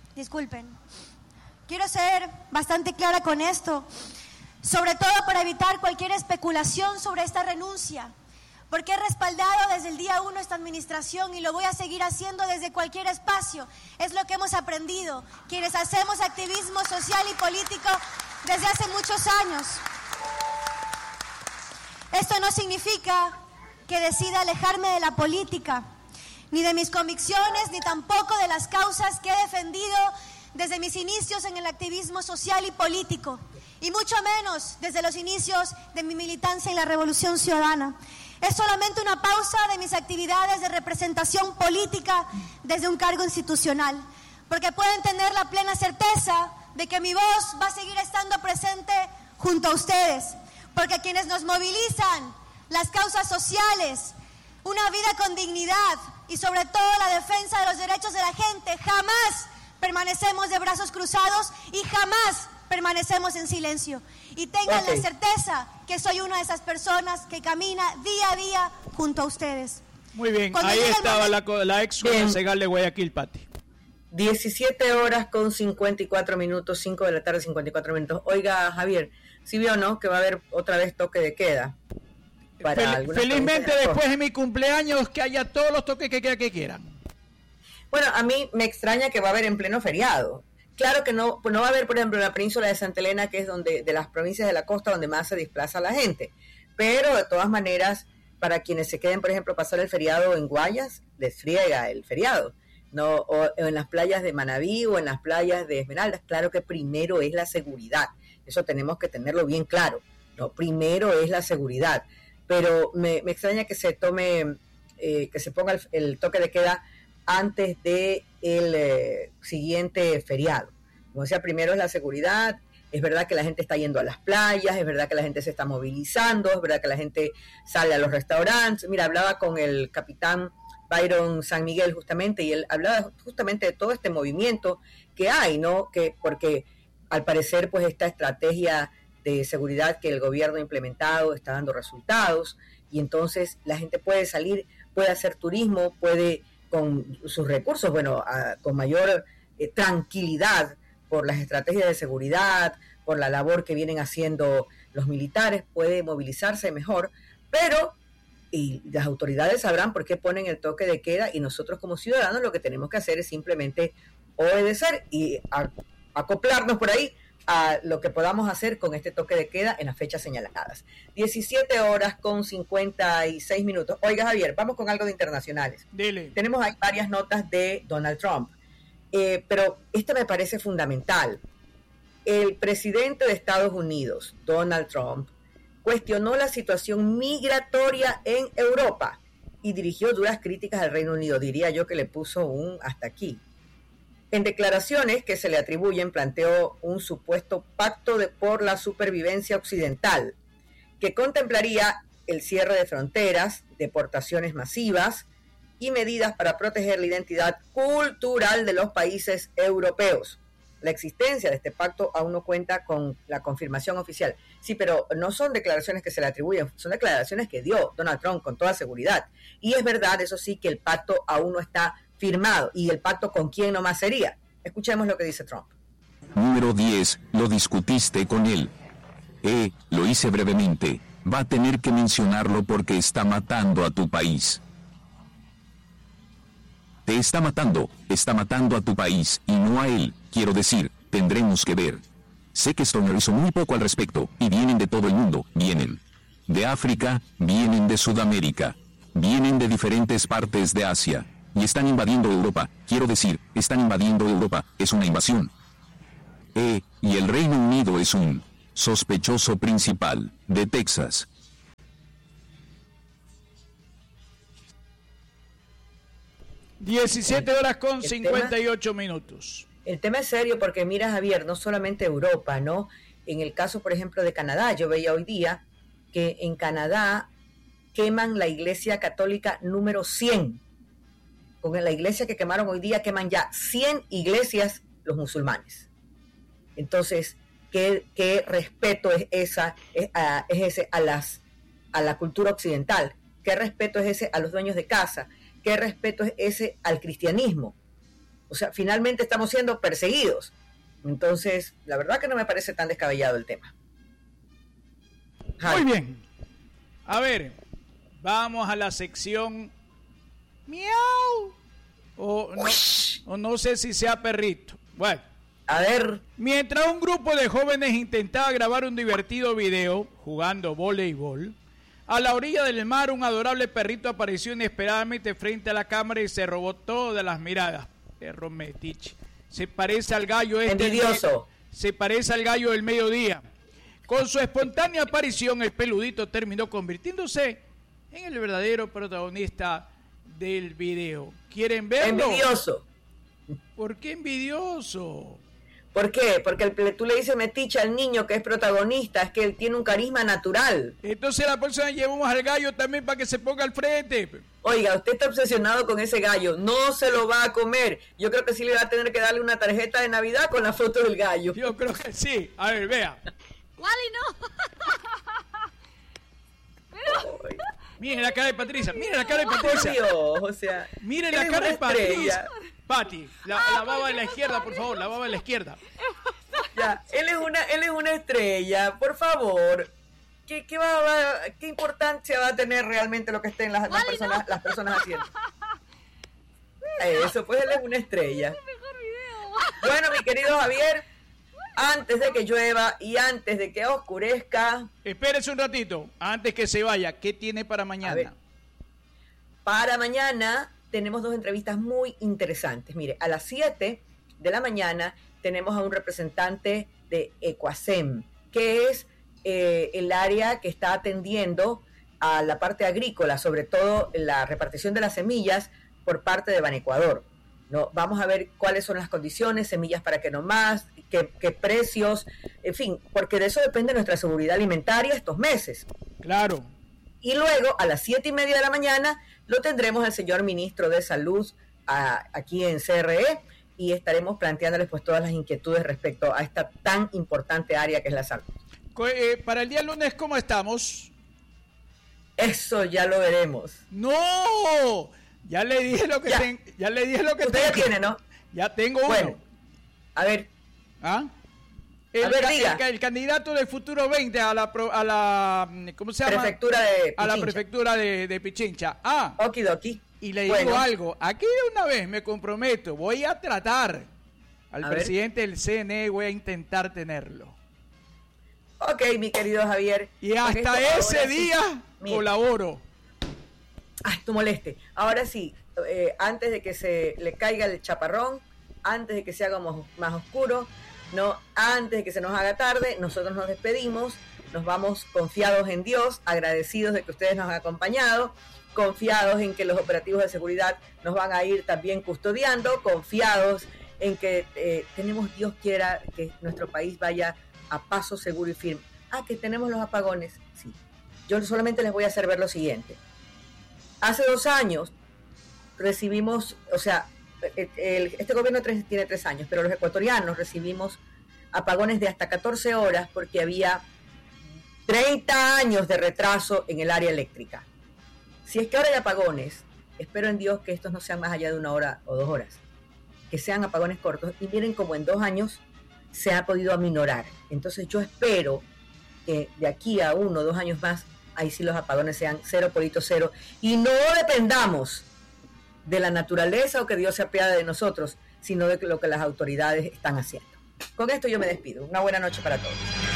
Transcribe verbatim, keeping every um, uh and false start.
disculpen. Quiero ser bastante clara con esto, sobre todo para evitar cualquier especulación sobre esta renuncia, porque he respaldado desde el día uno esta administración y lo voy a seguir haciendo desde cualquier espacio. Es lo que hemos aprendido, quienes hacemos activismo social y político desde hace muchos años. Esto no significa que decida alejarme de la política, ni de mis convicciones, ni tampoco de las causas que he defendido desde mis inicios en el activismo social y político, y mucho menos desde los inicios de mi militancia en la Revolución Ciudadana. Es solamente una pausa de mis actividades de representación política desde un cargo institucional, porque pueden tener la plena certeza de que mi voz va a seguir estando presente junto a ustedes, porque quienes nos movilizan, las causas sociales, una vida con dignidad y sobre todo la defensa de los derechos de la gente, jamás permanecemos de brazos cruzados y jamás permanecemos en silencio. Y tengan okay. la certeza que soy una de esas personas que camina día a día junto a ustedes. Muy bien, Cuando ahí estaba momento... la, la ex concejal de Guayaquil, Pati. diecisiete horas con cincuenta y cuatro minutos, cinco de la tarde, cincuenta y cuatro minutos. Oiga, Javier, ¿sí vio, no? Que va a haber otra vez toque de queda. Para Fel- felizmente después de mi cumpleaños que haya todos los toques que, que, que quieran. Bueno, a mí me extraña que va a haber en pleno feriado. Claro que no, no va a haber, por ejemplo, en la península de Santa Elena, que es donde de las provincias de la costa donde más se desplaza la gente. Pero de todas maneras, para quienes se queden, por ejemplo, pasar el feriado en Guayas, les friega el feriado. No, o en las playas de Manabí o en las playas de Esmeraldas. Claro que primero es la seguridad. Eso tenemos que tenerlo bien claro. No, primero es la seguridad. Pero me, me extraña que se tome, eh, que se ponga el, el toque de queda antes de el eh, siguiente feriado. Como decía, primero es la seguridad. Es verdad que la gente está yendo a las playas, es verdad que la gente se está movilizando, es verdad que la gente sale a los restaurantes. Mira, hablaba con el capitán Byron San Miguel justamente, y él hablaba justamente de todo este movimiento que hay, ¿no? Que porque al parecer pues esta estrategia de seguridad que el gobierno ha implementado está dando resultados, y entonces la gente puede salir, puede hacer turismo, puede con sus recursos, bueno, a, con mayor eh, tranquilidad por las estrategias de seguridad, por la labor que vienen haciendo los militares, puede movilizarse mejor, pero y las autoridades sabrán por qué ponen el toque de queda, y nosotros como ciudadanos lo que tenemos que hacer es simplemente obedecer y a, acoplarnos por ahí a lo que podamos hacer con este toque de queda en las fechas señaladas. diecisiete horas con cincuenta y seis minutos. Oiga, Javier, vamos con algo de internacionales. Dile. Tenemos ahí varias notas de Donald Trump, eh, pero esta me parece fundamental. El presidente de Estados Unidos, Donald Trump, cuestionó la situación migratoria en Europa y dirigió duras críticas al Reino Unido. Diría yo que le puso un hasta aquí. En declaraciones que se le atribuyen, planteó un supuesto pacto de, por la supervivencia occidental, que contemplaría el cierre de fronteras, deportaciones masivas y medidas para proteger la identidad cultural de los países europeos. La existencia de este pacto aún no cuenta con la confirmación oficial. Sí, pero no son declaraciones que se le atribuyen, son declaraciones que dio Donald Trump con toda seguridad. Y es verdad, eso sí, que el pacto aún no está firmado. ¿Y el pacto con quién nomás sería? Escuchemos lo que dice Trump. Número diez, lo discutiste con él. Eh, lo hice brevemente. Va a tener que mencionarlo porque está matando a tu país. Te está matando, está matando a tu país y no a él. Quiero decir, tendremos que ver. Sé que Stoner hizo muy poco al respecto, y vienen de todo el mundo, vienen de África, vienen de Sudamérica, vienen de diferentes partes de Asia, y están invadiendo Europa. Quiero decir, están invadiendo Europa, es una invasión. Eh, y el Reino Unido es un sospechoso principal de Texas. diecisiete horas con cincuenta y ocho minutos. El tema es serio porque, mira, Javier, no solamente Europa, ¿no? En el caso, por ejemplo, de Canadá, yo veía hoy día que en Canadá queman la iglesia católica número cien. Con la iglesia que quemaron hoy día, queman ya cien iglesias los musulmanes. Entonces, ¿qué, qué respeto es, esa, es, a, es ese a, las, a la cultura occidental? ¿Qué respeto es ese a los dueños de casa? ¿Qué respeto es ese al cristianismo? O sea, finalmente estamos siendo perseguidos. Entonces, la verdad que no me parece tan descabellado el tema. Muy bien. A ver, vamos a la sección miau. O no, o no sé si sea perrito. Bueno. A ver. Mientras un grupo de jóvenes intentaba grabar un divertido video jugando voleibol, a la orilla del mar un adorable perrito apareció inesperadamente frente a la cámara y se robó todas las miradas. Perro metiche. Se parece al gallo este. Envidioso. Se parece al gallo del mediodía. Con su espontánea aparición, el peludito terminó convirtiéndose en el verdadero protagonista del video. ¿Quieren verlo? Envidioso. ¿Por qué envidioso? ¿Por qué? Porque el, tú le dices metiche al niño que es protagonista, es que él tiene un carisma natural. Entonces la próxima llevamos al gallo también para que se ponga al frente. Oiga, usted está obsesionado con ese gallo, no se lo va a comer. Yo creo que sí le va a tener que darle una tarjeta de Navidad con la foto del gallo. Yo creo que sí. A ver, vea. Wally, no. Pero... Miren la cara de Patricia, miren la cara de Patricia. Dios, o sea, miren la cara de Patricia. Pati, la, la baba de la izquierda, por favor, la baba de la izquierda. Ya, él es una, él es una estrella, por favor. ¿Qué, qué, va, va, qué importancia va a tener realmente lo que estén las, las personas, las personas haciendo? Eso, pues él es una estrella. Bueno, mi querido Javier, antes de que llueva y antes de que oscurezca... Espérese un ratito, antes que se vaya, ¿qué tiene para mañana? Para mañana tenemos dos entrevistas muy interesantes. Mire, a las siete de la mañana tenemos a un representante de Ecuasem, que es eh, el área que está atendiendo a la parte agrícola, sobre todo la repartición de las semillas por parte de Banecuador. ¿No? Vamos a ver cuáles son las condiciones, semillas para que no más, qué, qué precios, en fin, porque de eso depende nuestra seguridad alimentaria estos meses. Claro. Y luego, a las siete y media de la mañana, lo tendremos al señor ministro de Salud a, aquí en C R E y estaremos planteándoles pues todas las inquietudes respecto a esta tan importante área que es la salud. Eh, para el día lunes, ¿cómo estamos? Eso ya lo veremos. ¡No! Ya le dije lo que ya, ten, ya le dije lo que usted tengo. ya tiene, ¿no? Ya tengo bueno, uno. A ver. ¿Ah? El, a ver, ca diga. El, el candidato del Futuro veinte a la a la ¿cómo se llama? Prefectura de Pichincha. A la prefectura de, de Pichincha. Ah. Okidoki. Y le bueno. digo algo, aquí de una vez me comprometo, voy a tratar al a presidente ver. del C N E, voy a intentar tenerlo. Ok, mi querido Javier. Y hasta ese día sí. colaboro. Ay, tú moleste. Ahora sí, eh, antes de que se le caiga el chaparrón, antes de que se haga más, más oscuro, no, antes de que se nos haga tarde, nosotros nos despedimos, nos vamos confiados en Dios, agradecidos de que ustedes nos han acompañado, confiados en que los operativos de seguridad nos van a ir también custodiando, confiados en que eh, tenemos, Dios quiera, que nuestro país vaya a paso seguro y firme. Ah, que tenemos los apagones, sí. Yo solamente les voy a hacer ver lo siguiente. Hace dos años recibimos, o sea, el, el, este gobierno tres, tiene tres años, pero los ecuatorianos recibimos apagones de hasta catorce horas porque había treinta años de retraso en el área eléctrica. Si es que ahora hay apagones, espero en Dios que estos no sean más allá de una hora o dos horas, que sean apagones cortos y miren como en dos años se ha podido aminorar. Entonces yo espero que de aquí a uno o dos años más ahí sí los apagones sean cero polito cero y no dependamos de la naturaleza o que Dios se apiade de nosotros, sino de lo que las autoridades están haciendo. Con esto yo me despido. Una buena noche para todos.